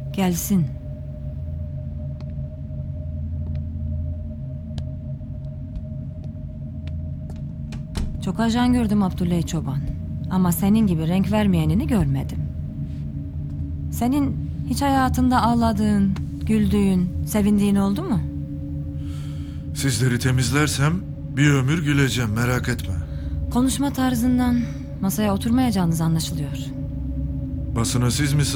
Gelsin. Çok ajan gördüm Abdüley Çoban. Ama senin gibi renk vermeyenini görmedim. Senin hiç hayatında ağladığın, güldüğün, sevindiğin oldu mu? Sizleri temizlersem bir ömür güleceğim, merak etme. Konuşma tarzından masaya oturmayacağınız anlaşılıyor. Basına siz misiniz?